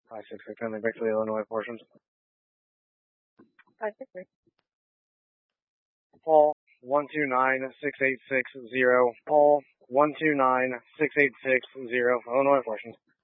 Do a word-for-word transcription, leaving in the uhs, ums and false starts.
five six six, and then back to the Illinois portions. five six three. Paul, one two nine six eight six zero. Paul, one two nine six eight six zero. Illinois portions.